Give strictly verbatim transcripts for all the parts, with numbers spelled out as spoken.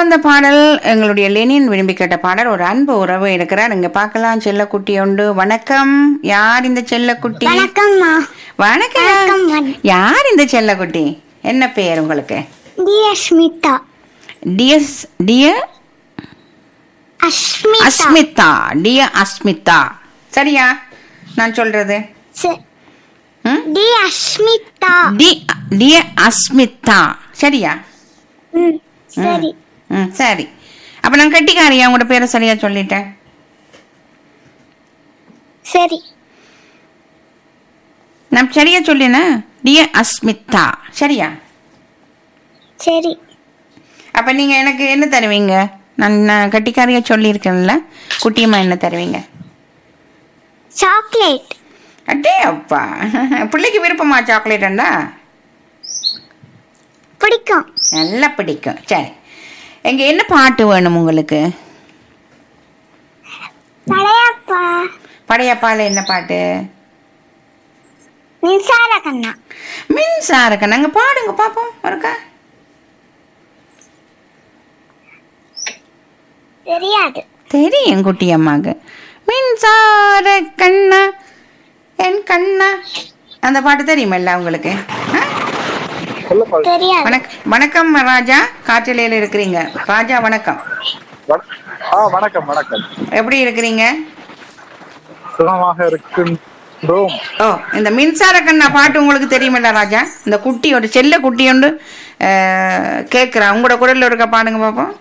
வந்த பாடல் எங்களுடைய லெனின் விரும்பி கேட்ட பாடல். ஒரு அன்பு உறவு இருக்கிறார் இங்க பார்க்கலாம். செல்லக்குட்டி உண்டு. வணக்கம். யார் இந்த செல்லக்குட்டி? வணக்கம்மா. வணக்கம். யார் இந்த செல்லக்குட்டி? என்ன பெயர் உங்களுக்கு? Asmita. DS dear Asmita. Asmita. Dear Asmita. சரியா நான் சொல்றது? D Asmita. D dear Asmita. சரியா? ம் சரி. ம் சரி. அப்ப நான் கட்டிக்காரியா உங்களோட பேரை சரியா சொல்லிட்டேன். சரி. நான் சரியா சொல்லினா? டியர் அஸ்மிதா. சரியா? சரி. அப்ப நீங்க எனக்கு என்ன தருவீங்க? நான் நான் கட்டிக்காரியா சொல்லியிருக்கேன்ல, குட்டியம்மா என்ன தருவீங்க? சாக்லேட். அட்டே அப்பா, பிள்ளைக்கு விருப்பமா சாக்லேட்டா? பிடிக்கும். நல்லா பிடிக்கும். சரி, எங்க என்ன பாட்டு வேணும் உங்களுக்கு? படையப்பா. படையப்பால என்ன பாட்டு? மின்சார கண்ணா. மின்சார கண்ணா. அங்க பாடுங்க பாப்போம் ஒருக்கா. தெரியாது. தெரியும் குட்டியம்மாக்கு. மின்சார கண்ணா என் கண்ணா அந்த பாட்டு தெரியுமல்ல உங்களுக்கு? வணக்கம் ராஜா, காற்றலையில இருக்கிறீங்க. ராஜா வணக்கம். வணக்கம் வணக்கம். எப்படி இருக்கிறீங்க? சுகமாக இருக்கின்றோம். ஓ, இந்த மின்சார கண்ணா பாட்டு உங்களுக்கு தெரியுமல்ல ராஜா? இந்த குட்டி ஒரு செல்ல குட்டி ஒன்று கேக்குறா, உங்களோட குரல்ல இருக்க பாடுங்க பாப்போம்.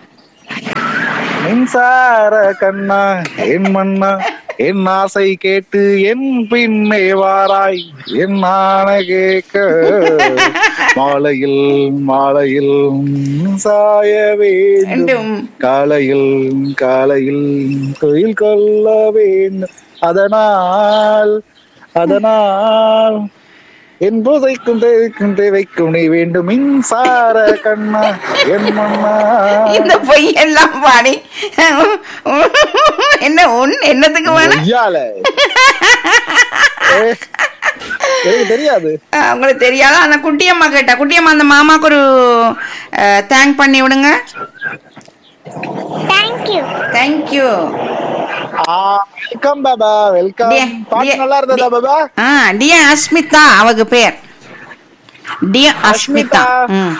மின்சார கண்ணா என் மண்ணா என் ஆசை கேட்டு என் பின்னே வாராய் என் நான கேட்க மாலையில் மாலையில் சாய வேண்டும் காலையில் காலையில் தொழில் கொள்ள வேண்டும் அதனால் அதனால் என் போதைக்கும் தேவைக்கும் தேவைக்கும் நீ வேண்டும் மின்சார கண்ணா என் மண்ணா. இந்த பொய்யெல்லாம் பாடி என்ன ஒன்னு என்னத்துக்கு வேணும்? தெரியாது உங்களுக்கு தெரியாதா? ஆனா குட்டியம்மா கேட்டா, குட்டியம்மா அந்த மாமாக்கு ஒரு தேங்க் பண்ணி விடுங்க. Thank you. Thank you. Welcome Baba. Welcome. பாட்டு நல்லா இருந்ததா பாபா? ஆ, டியர் அஸ்மிதா அவங்க பேர். டியர் அஸ்மிதா. ம்,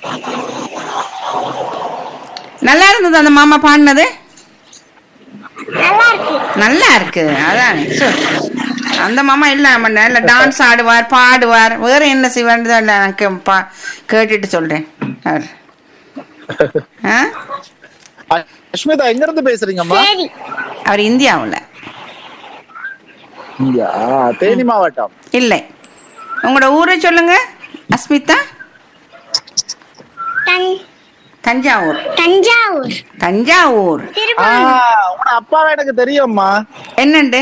நல்லா இருந்தது அந்த மாமா பாடினது. நல்லா இருக்கு. நல்லா இருக்கு. அதான் அந்த மாமா இல்ல இல்ல டான்ஸ் ஆடுவார், பாடுவார், வேற என்ன செய்வார் எனக்கு கேட்டுட்டு சொல்றேன். அஸ்மிதா எங்க இருந்து பேசுறீங்கம்மா? அவர் இந்தியாவுல. இந்தியா, தேனி மாவட்டம். இல்லை, உங்களோட ஊரை சொல்லுங்க அஸ்மிதா. தஞ்சாவூர். தஞ்சாவூர். தஞ்சாவூர். உங்க அப்பாவை எனக்கு தெரியும்மா. என்னண்டு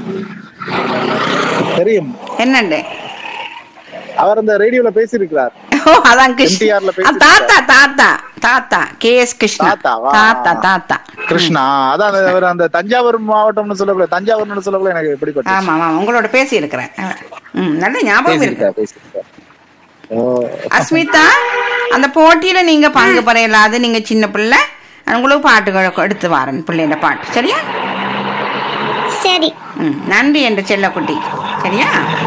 தெரியும்? என்னண்டு? அவர் அந்த ரேடியோல பேசியிருக்கிறார். ஓ, அதான் கிருஷ்ணா. தாத்தா தாத்தா தாத்தா கே எஸ் கிருஷ்ணா. தாத்தா தாத்தா கிருஷ்ணா. அதான் அவர் அந்த தஞ்சாவூர் மாவட்டம்னு சொல்லக்கூட, தஞ்சாவூர்னு சொல்லக்கூட எனக்கு எப்படி? ஆமா ஆமா, உங்களோட பேசி இருக்கிறேன். நல்ல ஞாபகம் இருக்கு. அஸ்மிதா, அந்த போட்டியில நீங்க பங்கு பெறல, அது நீங்க சின்ன பிள்ளை, உங்களுக்கு பாட்டு எடுத்து வரேன், பிள்ளைங்க பாட்டு. சரியா? சரி. ம், நன்றி என்று செல்லக்குட்டி. சரியா?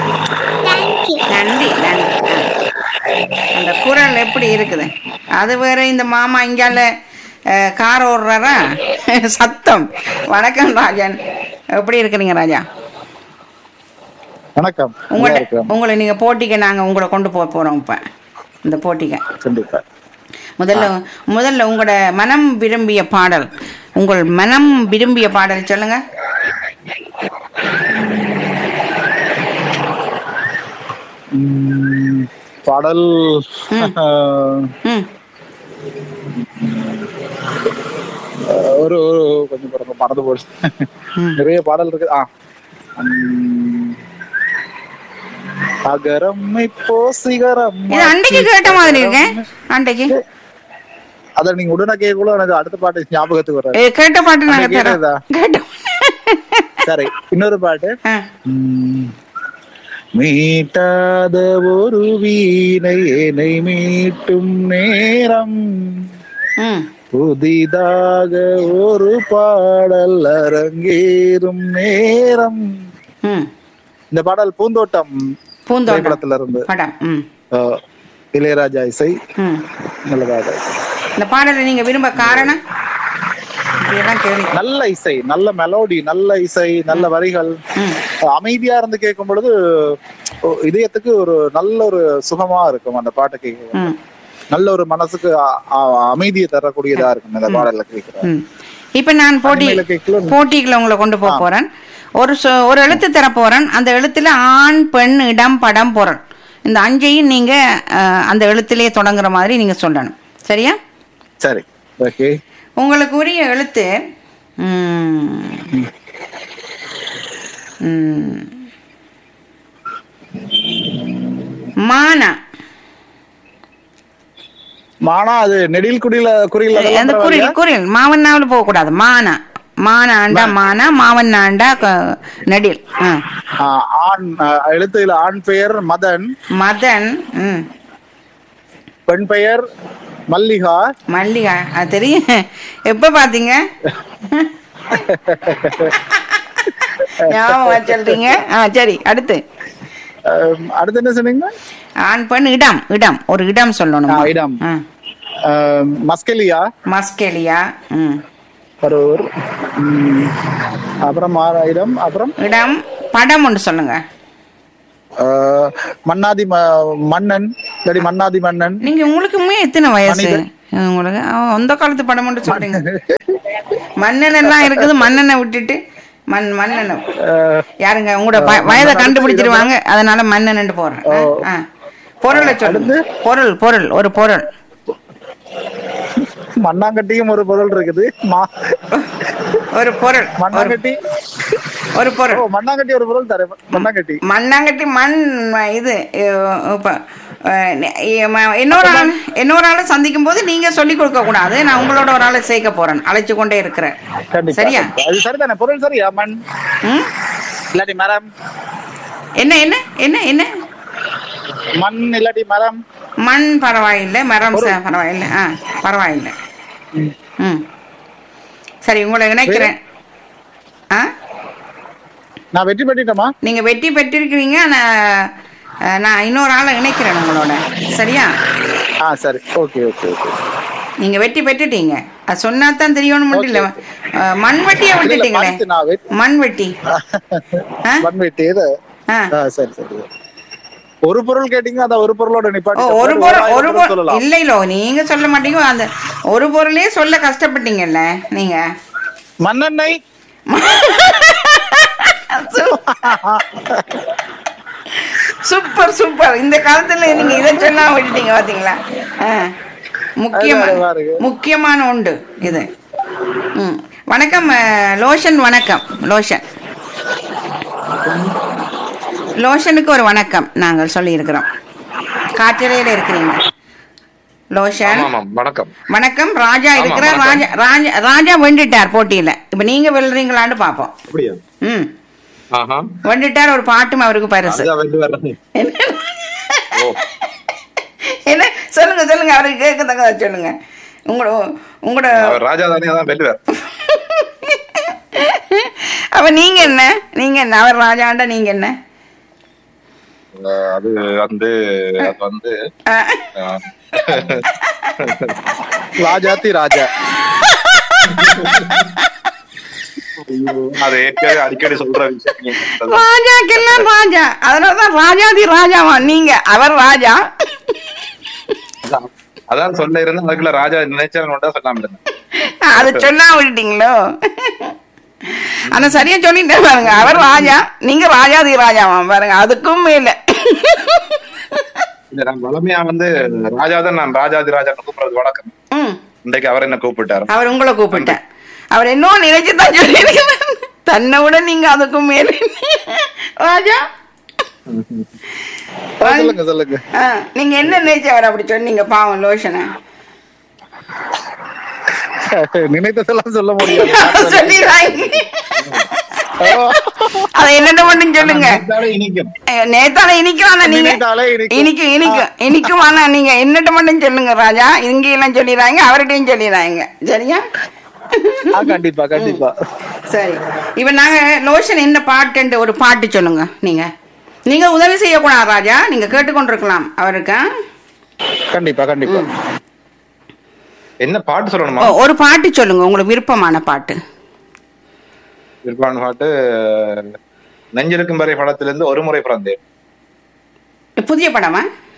நன்றி நன்றி. அந்த குரல் எப்படி இருக்குது அது வேற. இந்த மாமா இங்கால கார் ஓடுறாரா சத்தம். வணக்கம் ராஜன், எப்படி இருக்கிறீங்க ராஜா? வணக்கம். உங்களை உங்களை நீங்க போட்டிக்கு நாங்க உங்களை கொண்டு போக போறோம் இப்ப இந்த போட்டிக்கு. முதல்ல முதல்ல உங்களோட மனம் விரும்பிய பாடல், உங்கள் மனம் விரும்பிய பாடல் சொல்லுங்க. பாடல் ஒரு கொஞ்சம் மறந்து போச்சு. நிறைய பாடல் இருக்கு. ஆ, அகரம் இப்போ சிகரம். அன்றைக்கு கேட்ட மாதிரி இருக்கேன். அன்றைக்கு அத நீங்க உடனே கேட்கல, எனக்கு அடுத்த பாட்டு ஞாபகத்துக்கு வர. கேட்ட பாட்டு நாங்க கேட்டதா? சரி, இன்னொரு பாட்டு. மீட்டாத ஒரு வீணை என்னை மீட்டும் நேரம் புதிதாக ஒரு பாடல் அரங்கேறும் நேரம். ம் இந்த பாடல் பூந்தோட்டம் பூந்தோட்டம் படத்துல இருந்து படம். ம் அஹ், இளையராஜா இசை. ம் நல்லதாக இந்த பாடலை நீங்க விரும்ப காரணம்? இப்படியெல்லாம் கேள்வி. நல்ல இசை, நல்ல மெலோடி, நல்ல இசை, நல்ல வரிகள், ம் அமைதியா இருந்து கேட்கும் பொழுது இதயத்துக்கு ஒரு நல்ல ஒரு சுகமா இருக்கும் அந்த பாட்டை கேட்க. ம் நல்ல ஒரு மனசுக்கு அ- அ- அமைதியை தரக்கூடியதா இருக்கும் இந்த பாடல்ல கேட்கிறேன். ம் இப்ப நான் போட்டி அண்மையில கேட்கல. போட்டிக்குள்ள உங்களை கொண்டு போக போறேன். ஒரு சொ- ஒரு எழுத்து தர போறேன். அந்த எழுத்துல ஆண், பெண், இடம், படம், பொருள், இந்த அஞ்சையும் நீங்க அஹ், அந்த எழுத்திலேயே தொடங்குற மாதிரி நீங்க சொல்லணும். சரியா? சரி, ஓகே. உங்களுக்கு உரிய எழுத்து ம், ம், மானா. மானா அது நெடில் குடியில குறியில அந்த குறில் குறில் மாவன்னாவில் போக கூடாது. மானா மானாண்டா மானா மாவன்னாண்டா க- நெடில். ஆ. ஆண் அஹ், எழுத்துல ஆண் பெயர் மதன், மதன். ம் பெண் பெயர் மல்லிகா. மல்லிகா. அது தெரியும். எப்ப பாத்தீங்க? ஞாபகம் சொல்றீங்க. ஆ சரி, அடுத்து அஹ், அடுத்து என்ன சொன்னீங்க? ஆண், பெண், இடம். இடம் ஒரு இடம் சொல்லணும். ஆ, இடம். அஹ், மஸ்கெலியா, மஸ்கெலியா. ம் கரூர். ம், அப்புறம் ஆறாயிரம். அப்புறம் இடம், படம் ஒன்று சொல்லுங்க. அஹ், மன்னாதி ம- மன்னன், இல்லாட்டி மன்னாதி மன்னன். நீங்க உங்களுக்குமே எத்தனை வயசு? மனிதன். உங்களுக்கு ஆ, அந்த காலத்து படம் மட்டும் சொல்றீங்க. மன்னன் எல்லாம் இருக்குது. மன்னனை விட்டுட்டு மண் மன்னன் அஹ், யாருங்க? உங்களோட வ- வயதை கண்டுபிடிச்சிருவாங்க. அதனால மன்னன் போடுறேன். ஆ, ஆ. பொருளை சொல்லுங்க. பொருள் பொருள் ஒரு பொருள். மண்ணாங்கட்டியும் ஒரு பொருள் இருக்குது. மா- ஒரு பொருள். மண்ணாங்கட்டி. ஒரு பொருள். ஓ, மண்ணாங்கட்டி ஒரு பொருள் தரேன். மண்ணாங்கட்டி. மண்ணாங்கட்டி மண் இது அஹ், இப்ப அஹ், இ- ம- இன்னொரு ஆள் இன்னொரு ஆளை சந்திக்கும் போது நீங்க சொல்லி கொடுக்க கூடாது. நான் உங்களோட ஒரு ஆளை சேர்க்க போறேன். அழைச்சு கொண்டே இருக்கிறேன். கண்டிப்பா. சரியா? அது சரிதானே, பொருள் சரியா? மண் ம்? இல்லாட்டி மரம். என்ன என்ன என்ன என்ன மண் இல்லாட்டி மரம். மண் பரவாயில்லை, மரம் ச- பரவாயில்லை. ஆ பரவாயில்லை. ம் சரி, உங்களை இணைக்கிறேன். ஆ நான் வெற்றி பெற்றிட்டோமா? நீங்க வெற்றி பெற்றிருக்கிறீங்க. நான் அஹ், நான் இன்னொரு ஆளை இணைக்கிறேன் உங்களோட. சரியா? ஆ சரி, ஓகே ஓகே ஓகே. நீங்க வெற்றி பெற்றுட்டீங்க. அது சொன்னா தான் தெரியணும் மட்டும் இல்ல. அஹ், மண்வெட்டியை விட்டுட்டீங்களே. மறுத்து நான் வெற்றி. மண்வெட்டி. ஆ? மண் வெட்டி இது. ஆ. ஆ, சரி சரி. ஒரு பொருள் கேட்டீங்க, அத ஒரு பொருளோட ஓ, நிப்பாட்டி ஒரு பொருள் ஒரு ஆயிரம் பொருள் சொல்லலாம். இல்ல இல்லோ நீங்க சொல்ல மாட்டீங்க. அந்த ஒரு பொருளே சொல்ல கஷ்டப்பட்டீங்கல்ல நீங்க. மண்ணெண்ணெய். Super super. இந்த காலத்துல நீங்க இதை சொன்னா விட்டுட்டீங்க பாத்தீங்களா? ஆ. முக்கியமான அது பாருங்க. முக்கியமான உண்டு இது. ம் வணக்கம் அஹ், லோஷன். வணக்கம் லோஷன். லோஷனுக்கு ஒரு வணக்கம் நாங்கள் சொல்லி இருக்கிறோம். காற்றிலையில இருக்கிறீங்க லோஷன். ஆமாம், வணக்கம். வணக்கம். ராஜா இருக்கிறார். வணக்கம். ராஜா ராஜா ராஜா வெண்டுட்டார் போட்டியில. இப்ப நீங்க வெல்றீங்களான்னு பாப்போம். அப்படியா? ம் ஆஹா. வெண்டுட்டார். ஒரு பாட்டும் அவருக்கு பரிசு. அதுதான் வெண்டு வர்றேன். ஓ, என்ன சொல்லுங்க சொல்லுங்க. அவருக்கு கேட்கத்தக்க சொல்லுங்க. உங்களோட உங்களோட அவர் ராஜா தானே, அதான் வெல்லுவார். அப்ப நீங்க என்ன? நீங்க என்ன? அவர் ராஜாண்டா நீங்க என்ன? அஹ் அது வந்து அது வந்து ஆ. அஹ், ராஜாத்தி ராஜா. அது ஏற்கனவே அடிக்கடி சொல்ற விஷயம். ராஜாக்கெல்லாம் ராஜா. அதனாலதான் ராஜாதி ராஜாவா நீங்க. அவர் ராஜா. அதான், அதான் சொல்ல இருந்தேன். அதுக்குள்ள ராஜா நினைச்சவனோட சொல்லாம இருந்தேன். அது சொன்னா விட்டுட்டீங்களோ? ஆனா சரியா சொல்லிட்டேன் பாருங்க. அவர் ராஜா, நீங்க ராஜாதி ராஜாவா பாருங்க. அதுக்கும் மேல. இல்ல, நான் வளமையா வந்து ராஜா தான். நான் ராஜாதி ராஜா கூப்பிடுறது வழக்கம். ம் இன்றைக்கு அவர் என்ன கூப்பிட்டாரு. அவர் உங்களை கூப்பிட்டார். அவர் இன்னும் நினைச்சுதான் சொல்லியிருக்கிறார். தன்னை விட நீங்க அதுக்கும் மேல ராஜா. சொல்லுங்க சொல்லுங்க. ஆ, நீங்க என்ன நினைச்சு அவர் அப்படி சொன்னீங்க? பாவம் லோஷனை. நினைத்ததெல்லாம் சொல்ல முடியாது. சொல்லிடுறாங்க. ஓ. அதை என்னட்ட மட்டும் சொல்லுங்க. இனிக்கும் நேத்தால இனிக்கும் ஆனா நீங்க நினைத்தாலே இனிக்கும். இனிக்கும் இனிக்கும் இனிக்கும் ஆனா நீங்க என்னட்ட மட்டும் சொல்லுங்க ராஜா. இங்க எல்லாம் சொல்லிடுறாங்க, அவர்கிட்டயும் சொல்லிடுறாங்க. சரியா? ஆ, கண்டிப்பா கண்டிப்பா. சரி, இப்ப நாங்க லோஷன் என்ன பாட்டு ஒரு பாட்டு சொல்லுங்க. நீங்க நீங்க உதவி செய்யக்கூடாது ராஜா, நீங்க கேட்டுக்கொண்டிருக்கலாம் அவருக்கு. கண்டிப்பா கண்டிப்பா. என்ன பாட்டு சொல்லணுமா? ஓ, ஒரு பாட்டு சொல்லுங்க, உங்களுக்கு விருப்பமான பாட்டு. விருப்பான பாட்டு நெஞ்சிருக்கும் வரை படத்துல இருந்து ஒரு முறை பிறந்தேன். புதிய படமா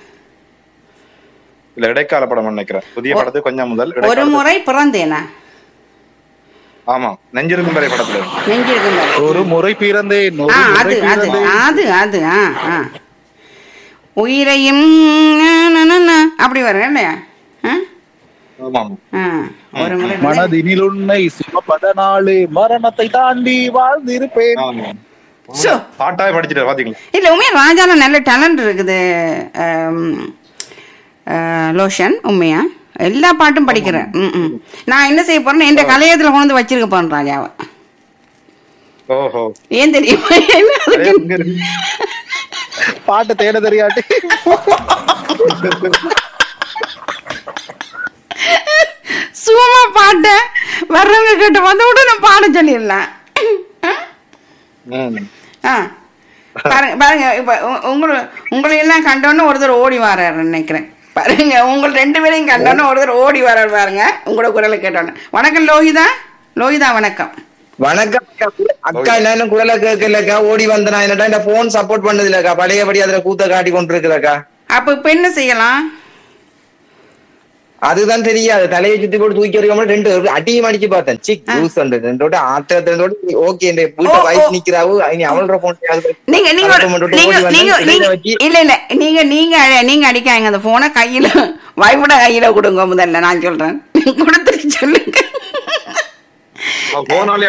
இல்ல இடைக்கால படம் நினைக்கிறேன். புதிய படத்துக்கு கொஞ்சம் முதல் ஒரு இடைக்கால- முறை பிறந்தேனா? ஆமா, நெஞ்சிருக்கும் வரை படத்துல இருந்து. நெஞ்சிருக்கும் வரை. ஒரு முறை பிறந்தேன், ஒரு ஆ, முறை அது அது பிறந்தேன். அது அது ஆ ஆ உயிரையும் நா, நா, நா, அப்படி வரும் இல்லையா? ஆ? ஆமா ஆமா. ஆ, ஒரு முறை பிறந்தேன். மனதினில் உன்னை சுமப்பத நாளே மரணத்தை தாண்டி வாழ்ந்திருப்பேன். ஆமா. சோ. பாட்டாவே படிச்சுட்டு பாத்தீங்களா? இல்ல உண்மையா ராஜால நல்ல டேலண்ட் இருக்குது. ஆம், ஆ, லோஷன் உண்மையா எல்லா பாட்டும் படிக்கிறேன். ம், ம். நான் என்ன செய்ய போறேன்னு என் கலையத்துல கொண்டு வந்து வச்சிருக்க போறேன் ராஜாவை. ஓஹோ. ஏன் தெரியுமா? என்ன அதுக்கு எங்க இருக்கு? பாட்டு தேட தெரியாட்டி சும்மா பாட்ட வர்றவங்க கிட்ட வந்து உடனே பாட சொல்லிடலாம். ம். ஆ, பாருங்க பாருங்க இப்ப உ- உங்களை உங்களை எல்லாம் கண்டோன்னு ஒருத்தர் ஓடி வராரு நினைக்கிறேன். பாருங்க, உங்க ரெண்டு பேரையும் கண்டோன்னு ஒருத்தர் ஓடி வராரு பாருங்க, உங்களோட குரலை கேட்டோன்னு. வணக்கம் லோகிதா. லோகிதா வணக்கம். வணக்கம் அக்கா. அக்கா என்ன குரலை கேட்கலக்கா, ஓடி வந்தனா என்னடா இந்த போன் சப்போர்ட் பண்ணது இல்லக்கா, பழையபடி அதுல கூத்த காட்டி கொண்டு இருக்குலக்கா. அப்ப இப்ப என்ன செய்யலாம்? அதுதான் தெரியாது, தலையை சுத்தி போட்டு தூக்கி வரைக்கும் ரெண்டு அடியும் அடிச்சு பார்த்தேன். சிக் யூஸ் ரெண்டோட ஆத்திரத்தோட ஓகே இந்த வீட்டை ஓ, ஓ. வயசு நிக்கிறாவு இனி அவளோட போன் நீங்க நீங்க ஒரு- நீங்க நீங்க நீங்க இல்ல இல்ல நீங்க நீங்க நீங்க அடிக்காங்க அந்த போனை கையில வைஃபோட கையில கொடுங்க முதல்ல. நான் சொல்றேன், கொடுத்துட்டு சொல்லுங்க. போனாலே